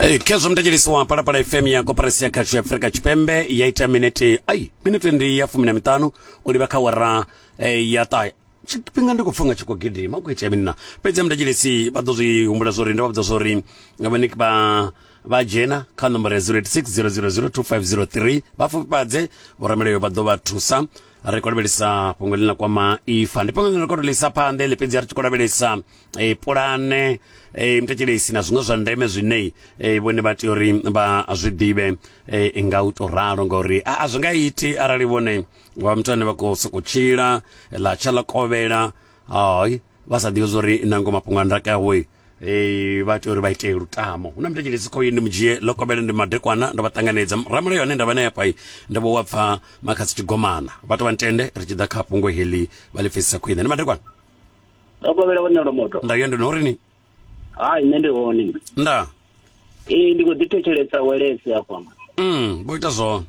Kezo mtajilisi wa Parapara FM ya Koperasi ya Kachu ya Afrika Chipembe yaita minute ndi ya 15 ulibaka wara ya tai chipinga ndiko funga chiko gidi makuita minna peze mtajilisi badozi umbula zori ndo bazori ngabanik ba jena ka number 0600025003 bafu padze boramele badoba tusa rekordelisa pongolina kwa ma ifande pongolina rekordelisa pande lepezi artikorabelisa polane mtajilisi na zungo ndeme zwinei bone batiori ba azwidibe ingauto raro ngori azungaiti arali bone wa mtane bako sokuchira la chala kovela basadiyo zori nango mapunganda kawe batiori baite rutamo unamtajilisi ko yindi mjie lokobele ndi madekwana ndo batanganeza ramule yone ndabana yapai ndabo wapfa makasi chigomana bato bantende richida kapungo hili balifisa kwina ni madekwana lokobele wona romoto ndayende norini nende woni nda ndiko ditecheletsa welese akwa boita zo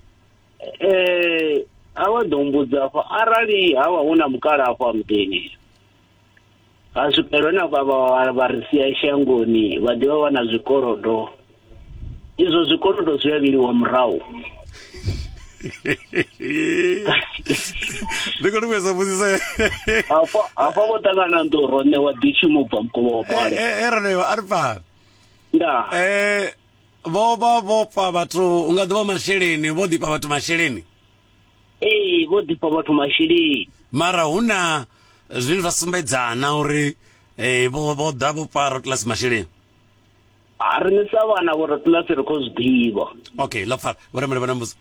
awa dombuza fa arali hawa una mukala afa mteni asupelona baba barisia shangoni wadiwa wana zikorodo izo zikorodo ziyabili wa mrau ndiko ndweza buzisa afa botangana ndoro ne wadichi mubva mkobo pale erane arpa nda bopa batu ungadwa masheleni bodipa batu masheleni bodipa batu masheleni mara una zvinhu zvasumbedzana uri boda bopa class masheleni arinisa vana vo class ri ko zwidiva okay lafar voremele vana mbuzi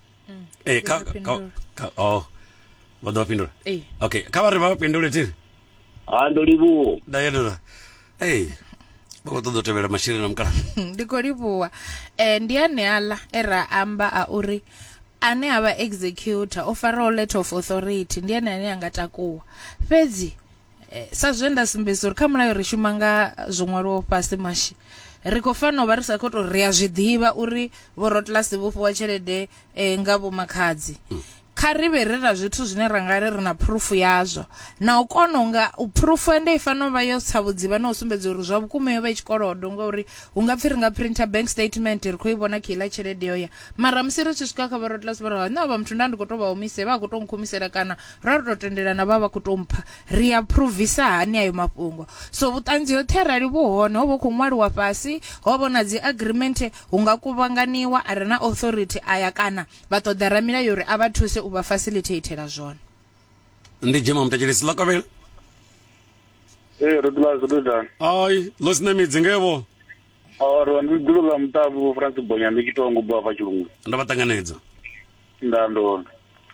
voda vapindura okay kavari vapindure tiri ndolivuwa dayedora bakotodotevela masheleni amukala ndikolivuwa ndiane ala era amba a uri ane ava executor ofara letter of authority ndiane ane angatakuwa fedzi sa zwenda sumbedza uri kha mulayo ri shuma nga zwiṅwalwaho fhasi mashi ri khou fanela u vha ri sa khou tou ri a zwi ḓivha uri vho rotlasi vho fhiwa tshelede nga vho makhadzi kha ri vhe ri na zwithu zwine ra nga ri na proof yazwo na u kona unga proof ende i fanela u vha yo tsavhudziwa na u sumbedza uri zwa vhukuma yo vha i tshikolodo ngauri hu nga pfi ri nga printer bank statement ri khou i vhona kha iḽa tshelede yo ya mara musi ri tshi swika kha vharotlasi vha na vha muthu nda ndi khou tou vha humise vha khou tou nkhumisela kana ra ri tou tendelana vha khou tou mpha ri a provisa hani ayo mafhungo so vhuṱanzi hoṱhe arali vhu hone ho vha khou ṅwaliwa fhasi ho vha na dzi agreement hu nga kuvhanganiwa a re na authority aya kana vha ṱoḓa ramilayo uri a vha thuse u vha facilitatela zwone ndi jema mtajilisi lokobela Rotlas Rudan. Losina midzingevo. Ndi guluka mtavu Francis Bonyambi kitongo bwa fa chilungu. Ndabatanganedza. Ndando.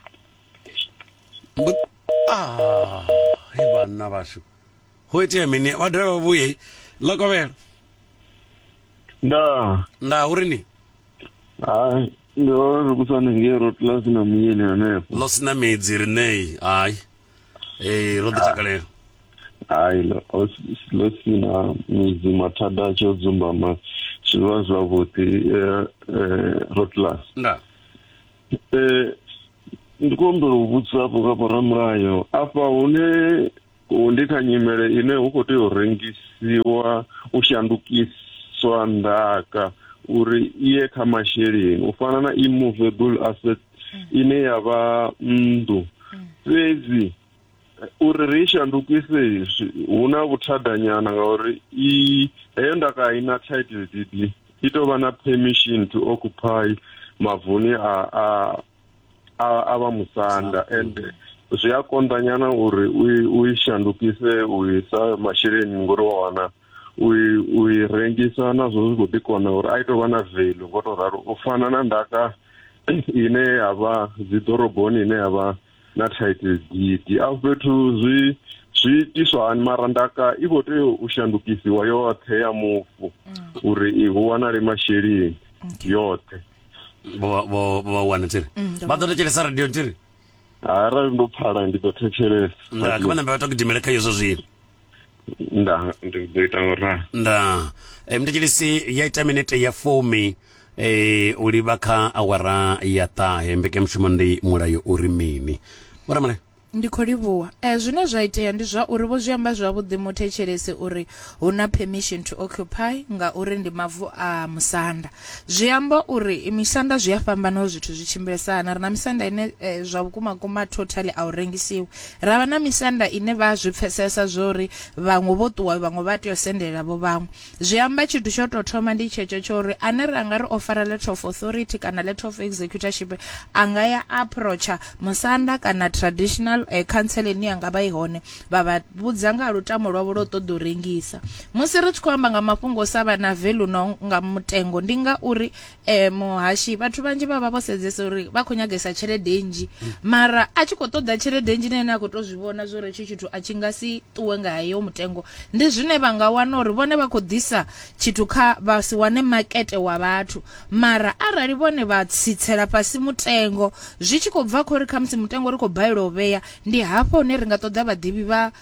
Bana bashu. Hoite mini wadra buye lokobela. Nda urini. Ndo kusana ngero Rotlas na miyene ane. Losina midzirnei rodachakale. Losina mizi matada chozumbama chivazwa voti Rotlas. Nda. Ndikombero ubutsapo kapara mulayo apa undikanyimele ine ukote urengisiwa ushandukiswa ndaka uri iye kamasheleni ufanana immovable asset ine yava mndu fedzi uri rishandukise huna vutadanyana ngauri heyo ndaka haina title deed itova na permission to occupy mavhuni ava musanda and zviakondanyana uri uishandukise uisa masheleni ngori wawana uirengisa nazvo zvigodikona uri aitova na value ngotoraro ufanana ndaka ine yava dzidhorobhoni ine yava na title deed afetu zviitiswa hani mara ndaka ivoteyo ushandukisiwa yothe ya mufu uri ihuwanale masheleni yothe wana tiri vatotechelesa radio tiri arali ndophala nditotechelesa kavana mbe vatokudimela kha izvo zviri ndizoita ngoralo mtechelesi yaita minete ya 10 uli vakha awara ya tahe mbeke mushumo ndi mulayo uri mini moramale ndi khou livhuwa zwine zwa itea ndi zwa uri vho zwi amba zwavhuḓi muthetshelesi uri hu na permission to occupy ngauri ndi mavu a musanda. Zwi amba uri misanda zwi a fhambanaho zwithu zwi tshimbilesana. Ri na misanda ine zwa vhukuma kuma totally a u rengisiwi. Ravha na misanda ine vha zwi pfesesa zwori vhaṅwe vho ṱuwa vhaṅwe vha tea u sendela vho vhaṅwe. Zwi amba tshithu tsho tou thoma ndi tshetsho tsho uri ane ra nga ri ofara letter of authority kana letter of executorship anga ya approacha musanda kana traditional council ni anga vha ihone vha vha vhudza nga lutamo lwavho lo ṱoḓa u rengisa. Musi ri tshi khou amba nga mafhungo sa vha na value no nga mutengo ndi nga uri muhashi vhathu vhanzhi vha vha vho sedzesa uri vha khou nyagesa tshelede nnzhi mara a tshi khou ṱoḓa tshelede nnzhi nene a khou to zwi vhona zwori tshi tshithu a tshi nga si ṱuwe nga heyo mutengo. Ndi zwine vha nga wana uri vhone vha khou ḓisa tshithu kha vha si wane makete wa vhathu mara arali vhone vha tsitsela fhasi mutengo zwi tshi khou bva khori kha musi mutengo ri khou baila u vhea ndi hafho hune ri nga ṱoḓa vhaḓivhi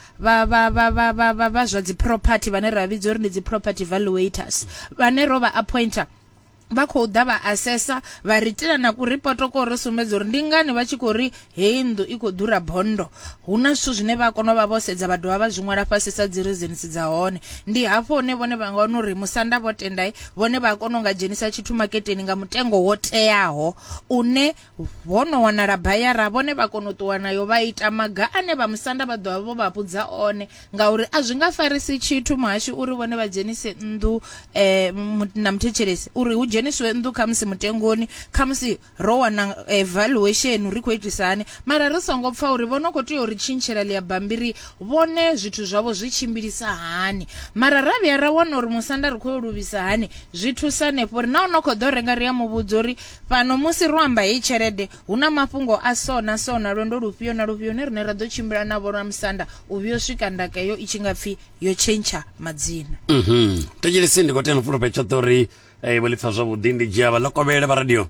vha zwa dzi property vhane ra vhidza uri ndi dzi property valuators vhane ro vha appointer vha khou ḓa vha assessa vha ri itela na ku report ko ri sumbedza uri ndi ngani vha tshi khou ri heyi nnḓu i khou ḓura bondo. Hu na zwithu zwine vha kona u vha vho sedza vha dovha vha zwi ṅwala fhasi sa dzi reasons dza hone. Ndi hafho hune vhone vha nga wana uri musanda vho tendai vhone vha kona u nga dzhenisa tshithu maketeni nga mutengo wo teaho une hono wanala bayara vhone vha kona u ṱuwa nayo vha ita maga ane vha musanda vha ḓovha vho vha vhudza one ngauri a zwi nga farisi tshithu muhashi uri vhone vha dzhenise nnḓu na muthetshelesi uri hu dzheniswe nnḓu kha musi mutengoni kha musi ro wana evaluation ri khou itisani mara ri songo pfa uri vhono khou tea uri tshintshela ḽia bambiri vhone zwithu zwavho zwi tshimbilisa hani mara ra vhuya ra wana uri musanda ri khou luvhisa hani zwi thusa hanefho uri na ono khou ḓo renga ri ya muvhudza uri fhano musi ro amba heyi tshelede hu na mafhungo a sona sona lwendo lufhio na lufhio ne rine ra ḓo tshimbila na vho na musanda u vhuyo swika ndaka yo i tshi nga pfi yo tshentsha madzina. Thetshelesi ndi khou tena fulufhe tshoṱhe uri vho ḽi pfa zwavhuḓi ndi dzhia vha ḽokovhele vha radio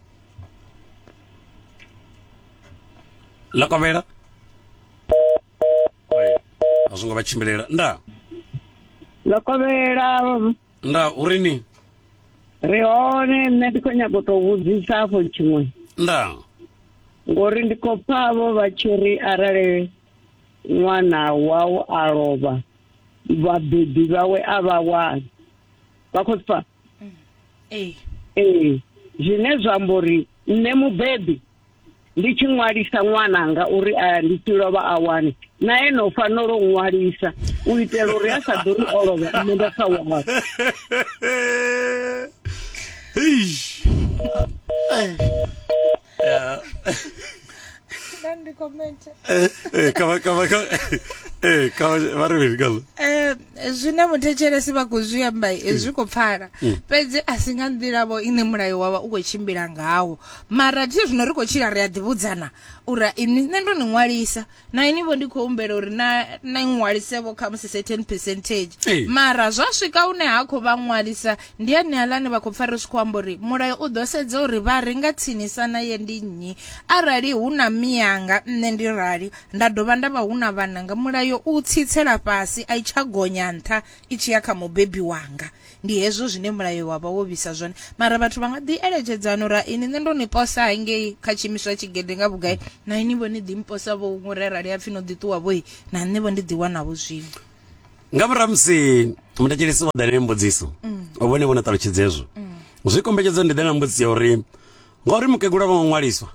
ḽokovhela a zwo ngo vha tshimbilela nda uri ni ri hone nṋe ndi khou nyaga u tou vhudzisa afho tshiṅwe ngori ndi khou pfa vho vha tshi ri arali ṅwana wau a lovha vhabebi vhawe a vha wani vha khou pfa zwine zwa amba uri nṋe mubebi ndi tshi ṅwalisa ṅwananga uri ndi tshi lovha a wane naye no fanela u ṅwalisa u itela uri a sa ḓo ri o lovha nṋe nda sa wana zwine muthetshelesi vha khou zwi amba zwi khou pfala fhedzi a si nga nḓilavho ine mulayo wavha u khou tshimbila ngawo mara thi zwino ri khou tshila ri a ḓivhudzana uri nṋe ndo ni ṅwalisa na inivho ndi khou humbela uri na ṅwalisevho kha musi certain percentage mara zwa swika hune ha khou vha ṅwalisa ndi ane aḽani vha khou pfa ri tshi khou amba uri mulayo u ḓo sedza uri vha renga tsinisa na ye ndi nnyi arali hu na miyanga nṋe ndi rali nda dovha nda vha hu na vhananga mulayo u tsitsela fhasi a i tsha gonya nṱha i tshi ya kha mubebi wanga. Ndi hezwo zwine mulayo wavha wo vhisa zwone mara vhathu vha nga ḓi eletshedzana uri ini nṋe ndo ni posa hangei kha tshimiswa tshigede nga vhugai na ini vho ni ḓi mposa vho ṅure rali a pfi no ḓi ṱuwa vhoi na nṋe vho ndi ḓi wana vho zwino nga murahu musi muthetshelesi wo ḓa na mbudziso o vhone vhona ṱalutshedza hezwo zwi kombetshedza ndi ḓe na mbudziso ya uri ngauri mukegula vha ṅwaliswa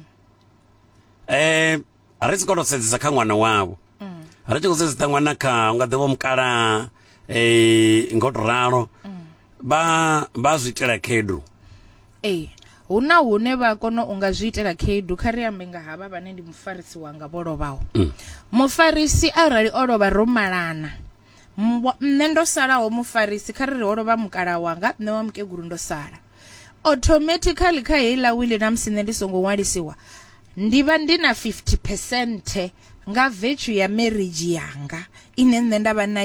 ri tshi khou tou sedzesa kha ṅwana wavho ri tshi khou sedzesa ṅwana kha unga ḓivha mukala ngo to ralo vha zwi itela khaedu hu na hune vha kona u nga zwi itela khaedu kha ri ambe nga havha vhane ndi mufarisi wanga vho lovhaho mufarisi arali o lovha ro malana nṋe ndo salaho mufarisi kha ri ho lovha mukala wanga nṋe wa mukegulu ndo sala automatically kha heiḽa wili na musi nṋe ndi songo ṅwalisiwa ndi vha ndi na 50% nga virtue ya marriage yanga ine nṋe nda vha nayo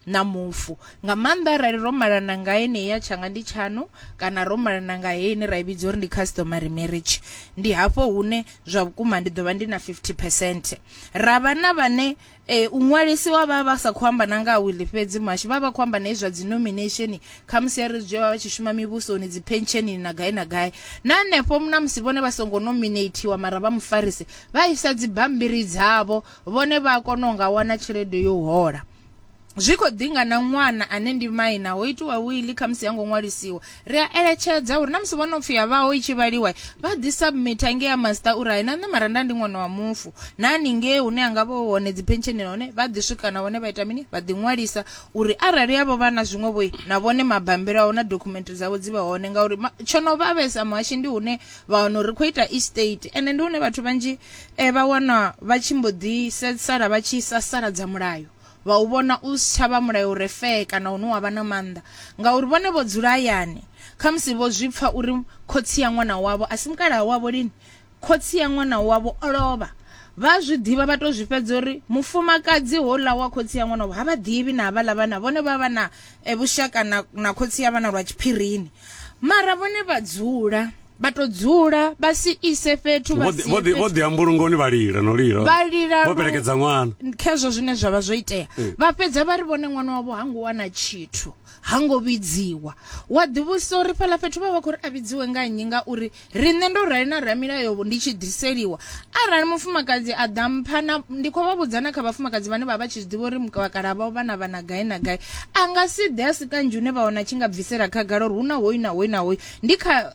na mufu nga maanḓa arali ro malana nga yeneyi tshanga ndi tshanu kana ro malana nga yene ra vhidza uri ndi customary marriage, ndi hafho hune zwa vhukuma ndi ḓo vha ndi na 50%. Ravha na vhane u ṅwalisiwa vha vha sa khou amba na nga will fhedzi mashi vha vha khou amba na izwa dzi nomination kha musi ya ri zwi vha tshi shuma mivhusoni dzi pension na gai na gai, na hanefho na musi vhone vha songo nominatiwa mara vha mufarisi vha isa dzi bambiri dzavho vhone vha kona u nga wana tshelede yo hola. Zwi khou ḓinga na ṅwana ane ndi maina ho itiwa wili kha musi yango ṅwalisiwa, ri a eletshedza uri na musi vhono pfhi ya vhaho i tshi vhaliwa vha ḓi submit nge ya master uri hai na nṋe mara nda ndi ṅwana wa mufu na haningei hune anga vho hone dzi pension hone vha ḓi swika na vhone vha ita mini vha ḓi ṅwalisa uri arali yavho vha na zwiṅwe vho na vhone mabambiri aho na document dzavho dzi vha hone, ngauri tshono vha vhesa muhashi ndi hune vha wana uri khou ita estate ende ndi hune vhathu vhanzhi vha wana vha tshi mbo ḓi sala vha tshi sasaladza mulayo vha u vhona u si tshavha mulayo ure fe kana hune wa vha na maanḓa, ngauri vhone vho dzula hayani kha musi vho zwi pfa uri khotsi ya ṅwana wavho a si mukalaha wavho lini khotsi ya ṅwana wavho o lovha, vha zwi ḓivha vha to zwi fhedza uri mufumakadzi hola wa khotsi ya ṅwana wavho ha vha ḓivhi na havhaḽa vhana vhone vha vha na vhushaka na khotsi ya vhana lwa tshiphirini, mara vhone vha dzula vha to dzula vha si ise fhethu vho ḓi ambulungoni vha lila no lila vho perekedza ṅwana khezwo zwine zwavha zwo itea vha fhedza vha ri vhone ṅwana wavho hango wana tshithu hango vhidziwa. Wa ḓivhusa uri fhaḽa fhethu vha vha khou ri a vhidziwe nga nnyi ngauri riṋe ndo rali na ramilayo ndi tshi ḓiseliwa arali mufumakadzi a ḓa mphana ndi khou vha vhudzana kha vhafumakadzi vhane vha vha tshi ḓivha uri mukavhakala vhao vha na vhana gai na gai a nga si ḓe a si kanzhi une vha wana tshi nga bvisela khagala uri hu na hoyi na hoyi na hoyi, ndi kha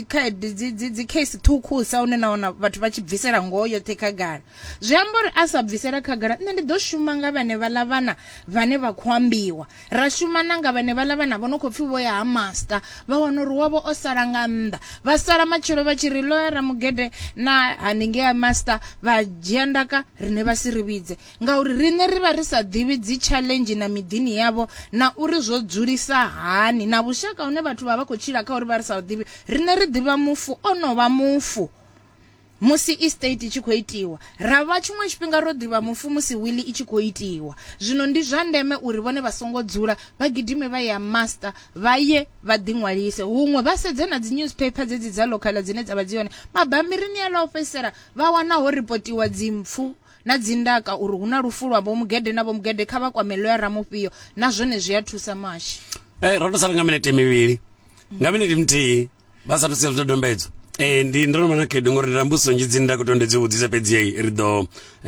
dzi case ṱhukhusa une na wana vhathu vha tshi bvisela ngoho yoṱhe khagala. Zwi amba uri a sa bvisela khagala nṋe ndi ḓo shuma nga vhane vhaḽa vhana vhane vha khou ambiwa, ra shuma na nga vhane vhaḽa vhana vho no khou pfhi vho ya ha master vha wana uri wavho o sala nga nnḓa vha sala matshelo vha tshi ri loyara mugede na haningei ha master vha dzhia ndaka rine vha si ri vhidze, ngauri riṋe ri vha ri sa ḓivhi dzi challenge na miḓini yavho na uri zwo dzulisa hani na vhushaka hune vhathu vha vha khou tshila kha uri vha ri sa ḓivhi. Riṋe ri ḓivha mufu o no vha mufu musi estate i tshi khou itiwa, ra vha tshiṅwe tshifhinga ro ḓivha mufu musi wili i tshi khou itiwa. Zwino ndi zwa ndeme uri vhone vha songo dzula vha gidime vha ya master vha ye vha ḓiṅwalise, huṅwe vha sedze na dzi newspaper dzedzi dza local dzine dza vha dzi hone mabambirini ya ḽa u fhedzisela vha wana ho ripotiwa dzimpfu na dzindaka uri hu na lufu lwa vho mugede na vho mugede kha vha kwame loyara mufhio, na zwone zwi a thusa mashi. Ro to sala nga minete mivhili nga minete mthihi vha sathu sia zwidodombedzo ndi ndo no mana khedu ngori ndi mbuso nji dzinda ku tonde dzi vhudzisa fhedzi ri ḓo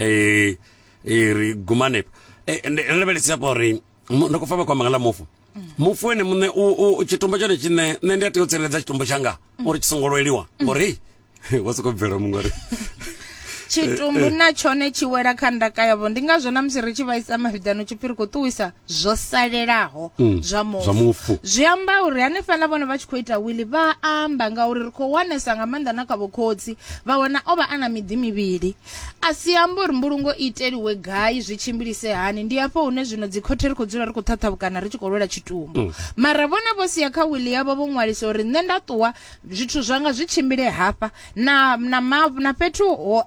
ri gumane ende lebelisa pori ndo ku famba kwa mangala mufu mufu ene muṋe u tshitumbo tshone tshine nṋe ndi a tea u tsireledza tshitumbo tshanga uri tshi songo lweliwa ngori wa soko bvela mungari tshitumbu na tshone tshi wela kha ndaka yavho, ndi ngazwo na musi ri tshi vhaisa mavhidano tshipfhi ri khou ṱuwisa zwo salelaho zwa mufu. Zwi amba uri hanefhaḽa vhone vha tshi khou ita wili vha amba ngauri ri khou wanesa nga maanḓa na kha vhokhotsi vha wana o vha a na miḓi mivhili, a si amba uri mbulungo i iteliwe gai zwi tshimbilise hani, ndi hafho hune zwino dzi khothe ri khou dzula ri khou ṱhaṱhavhukana ri tshi khou lwela tshitumbu. Mara vhone vho sia kha wili yavho vho ṅwalisa uri nṋe nda ṱuwa zwithu zwanga zwi tshimbile hafha na fhethu ho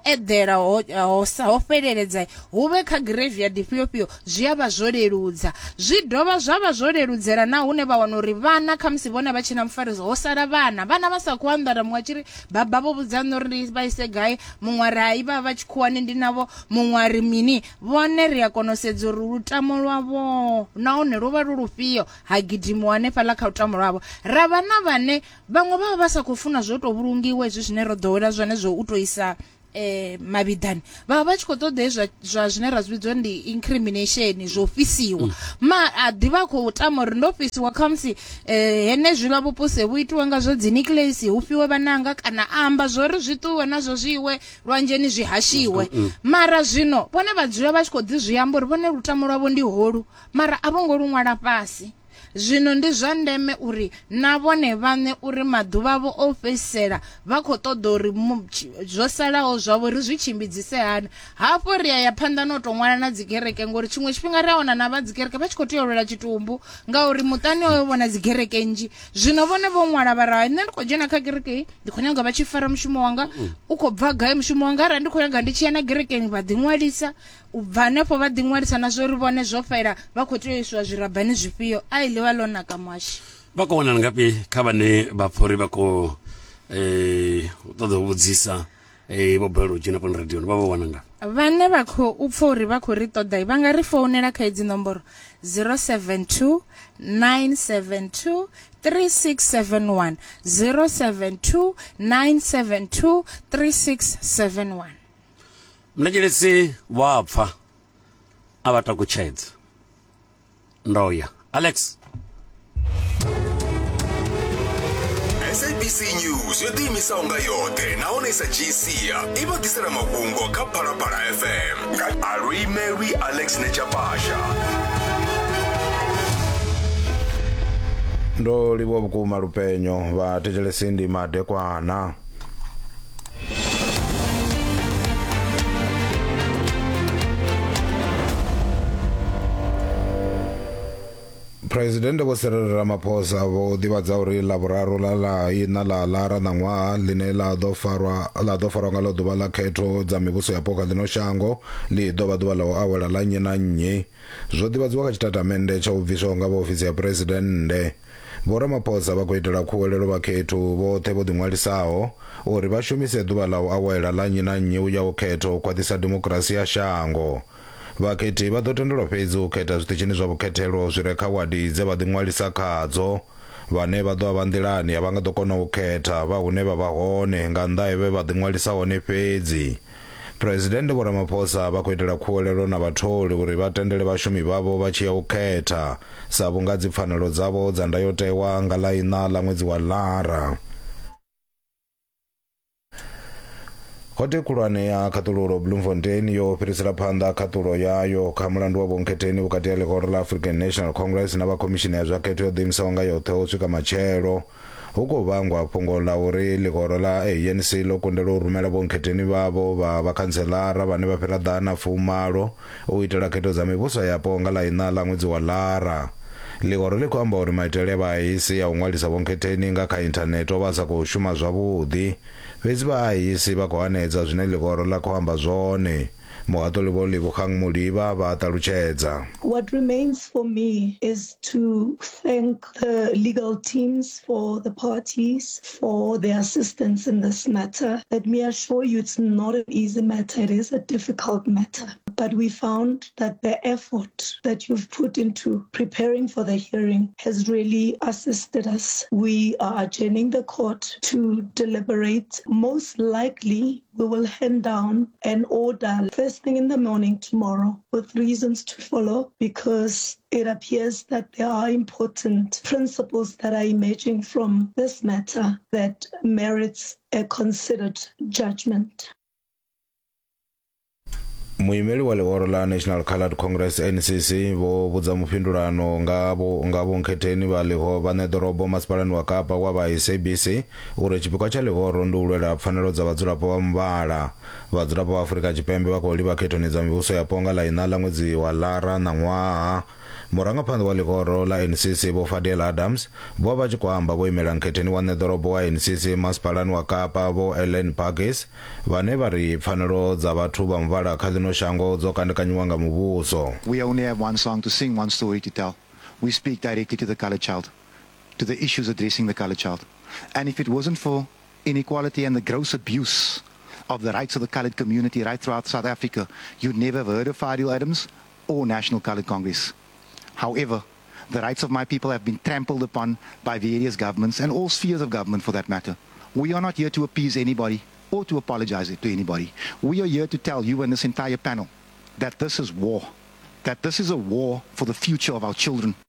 ho fheleledza hu vhe kha graveyard fhio zwi a vha zwo leludza, zwi dovha zwa vha zwo leludzela na hune vha wana uri vhana kha musi vhone vha tshi na mufariso ho sala vhana vha sa khou anḓara, muṅwe a tshi ri baba vho vhudzana uri vha ise gai, muṅwe ri hai vha vha tshi khuwani ndi navho, muṅwe ri mini, vhone ri a kona u sedza uri lutamo lwavho nahone lwo vha lu lufhio ha gidimiwa hanefhaḽa kha lutamo lwavho. Ra vha na vhane vhaṅwe vha vha vha sa khou funa zwo to vhulungiwa hezwi zwine ro ḓowela zwone zwo u to isa mavhidani, vha vha tshi khou ṱoḓa zwa zwine ra zwi vhidzwa ndi incrimination zwo fhisiwa a ḓivha khou tama uri ndo fhisiwa kha musi henezwiḽa vhupuse vhu itiwe nga zwo dzi necklace hu fhiwe vhananga kana amba zwori zwi ṱuwe nazwo zwiwe lwanzheni zwi hashiwe. Mara zwino vhone vha dzula vha tshi khou ḓi zwi amba uri vhone lutamo lwavho ndi holu mara a vho ngo lu ṅwala fhasi. Zwino ndi zwa ndeme uri na vhone vhaṋe uri maḓuvha avho o fhedzisela vha khou ṱoḓa uri zwo salaho zwavho ri zwi tshimbidzise hani, hafho ri a ya phanḓa no tou ṅwala na dzi kereke ngori tshiṅwe tshifhinga ri a wana na vha dzi kereke vha tshi khou tea u lwela tshitumbu ngauri muṱani oyo vhona dzi kereke nnzhi. Zwino vhone vho ṅwala vha ra nṋe ndi khou dzhena kha kereke ndi khou nyaga vha tshi fara mushumo wanga u khou bva gai mushumo wanga arali ndi khou nyaga ndi tshi ya na kerekeni vha ḓi ṅwalisa u bva hanefho vha ḓi ṅwalisa na zwo ri vhone zwo fhela vha khou tea u iswa zwirabani zwifhio a i ḽiwa ḽo naka mwashi vha khou wana ngafhi kha vhane vha pfha uri vha khou ṱoḓa u vhudzisa vho balelwa u dzhena fhano radioni vha vha wana ngafhi vhane vha khou pfha uri vha khou ri ṱoḓa vha nga ri founela kha idzi nomboro 072 972 3671 072 972 3671 mnetshedzi wa pfa a vha takutshedza ndoya Alex SABC News yo ḓiimisaho nga yoṱhe nahone sa dzhiisia i vha ḓisela mafhungo kha Phalaphala FM nga Ari Mary Alex Nechapasha. ndo livhuwa vhukuma lupenyo vhathetshelesi ndi madekwana President Vho Cyril Ramaphosa vho ḓivhadza uri ḽavhuraru ḽa ina ḽa lara ṋaṅwaha ḽine ḽa ḓo farwa nga ḽo ḓuvha ḽa khetho dza mivhuso yapo kha ḽino shango ḽi ḓo vha ḓuvha ḽa u awela ḽa nnyi na nnyi zwo ḓivhadziwa kha tshitatamennde tsha u bviswaho nga vhaofisi ya phuresidennde Vho Ramaphosa vha khou itela khuwelelo vhakhetho vhoṱhe vho ḓiṅwalisaho uri vha shumise ḓuvha ḽa u awela ḽa nnyi na nnyi u ya u khetho u khwaṱhisa dimokirasi ya shango vhakhethi vha ḓo tendelwa fhedzi u khetha zwiṱitshini zwa vhukhethelo zwi re kha wadi dze vha ḓiṅwalisa khadzo vhane vha ḓo vha nḓilani a vha nga ḓo kona u khetha vha hune vha vha hone nga nnḓa vhe vha ḓiṅwalisa hone fhedzi President Vho Ramaphosa vha khou itela khuwelelo na vhatholi uri vha tendele vhashumi vhavho vha tshi ya u khetha sa vhunga dzi pfanelo dzavho dza ndayotewa nga ḽa ina ḽa ṅwedzi wa lara Khothe khulwane ya khaṱululo Bloemfontein yo fhirisela phanḓa khaṱulo yayo kha mulandu wa vhonkheteni vhukati ha ḽihoro ḽa African National Congress na vha khomishini ya zwa khetho yo ḓiimisaho nga yoṱhe u swika matshelo hu khou vhangwa fhungo ḽa uri ḽihoro ḽa ANC ḽo kundelwa u rumela vhonkheteni vhavho vha vhakhantselara vhane vha fhira ḓana fumalo u itela khetho dza mivhuso yapo nga ḽa ina ḽa ṅwedzi wa lara ḽihoro ḽi khou amba uri maitele vha AEC ya u ṅwalisa vhonkheteni nga kha inthanethe o vha sa khou shuma zwavhuḓi fhedzi vha AEC vha khou hanedza zwine ḽihoro ḽa khou amba zwone Mohato Lebogang Modiba vha ṱalutshedza. What remains for me is to thank the legal teams for the parties for their assistance in this matter. Let me assure you it's not an easy matter, it is a difficult matter. But we found that the effort that you've put into preparing for the hearing has really assisted us. We are adjourning the court to deliberate. Most likely, we will hand down an order first thing in the morning tomorrow with reasons to follow because it appears that there are important principles that are emerging from this matter that merits a considered judgment. Muimeli wa ḽihoro ḽa National Coloured Congress NCC vho vhudza mufhindulano nga vhonkheteni vha ḓorobo masipalani wa Kapa wa vha SABC uri tshipikwa tsha ḽihoro ndi u lwela pfanelo dza vhadzulapo vha muvhala vhadzulapo vha Afrika Tshipembe vha khou livha khethoni dza mivhuso yapo nga ḽa ina ḽa ṅwedzi wa lara ṋaṅwaha murangaphanḓa wa ḽihoro ḽa NCC vho Fadel Adams vho vha tshi khou amba vho imela nkhetheni wa ṋeḓorobo wa NCC masipalani wa Kapa vho Ellen Burgess vhane vha ri pfanelo dza vhathu vha muvhala kha ḽino shango dzo kandekanyiwa nga muvhuso. We only have one song to sing, one story to tell. We speak directly to the coloured child, to the issues addressing the coloured child. And if it wasn't for inequality and the gross abuse of the rights of the coloured community right throughout South Africa, you'd never have heard of Fadil Adams or National Coloured Congress. However, the rights of my people have been trampled upon by various governments and all spheres of government for that matter. We are not here to appease anybody or to apologize to anybody. We are here to tell you and this entire panel that this is war, that this is a war for the future of our children.